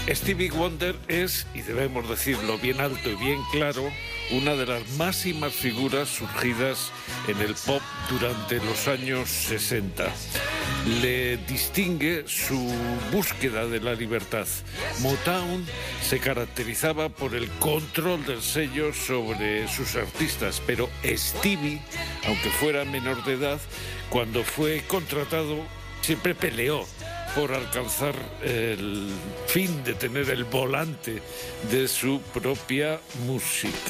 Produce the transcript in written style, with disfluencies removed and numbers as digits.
Stevie Wonder es, y debemos decirlo bien alto y bien claro, una de las máximas figuras surgidas en el pop durante los años 60. Le distingue su búsqueda de la libertad. Motown se caracterizaba por el control del sello sobre sus artistas, pero Stevie, aunque fuera menor de edad, cuando fue contratado siempre peleó por alcanzar el fin de tener el volante de su propia música.